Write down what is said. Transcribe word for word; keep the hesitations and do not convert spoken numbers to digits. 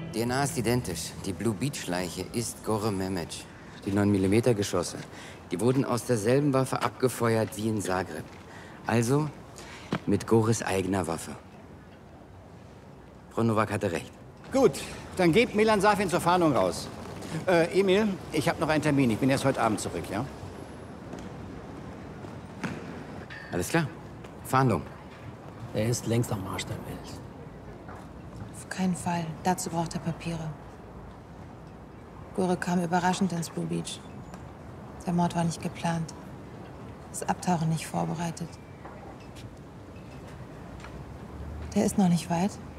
D N A ist identisch. Die Blue Beach-Leiche ist Gore Memic. Die neun Millimeter Geschosse, die wurden aus derselben Waffe abgefeuert wie in Zagreb. Also mit Gores eigener Waffe. Frau Nowak hatte recht. Gut, dann gebt Milan Safin zur Fahndung raus. Äh, Emil, ich habe noch einen Termin. Ich bin erst heute Abend zurück, ja? Alles klar. Fahndung. Er ist längst am Arsch der Welt. Auf keinen Fall. Dazu braucht er Papiere. Gore kam überraschend ins Blue Beach. Der Mord war nicht geplant. Das Abtauchen nicht vorbereitet. Der ist noch nicht weit.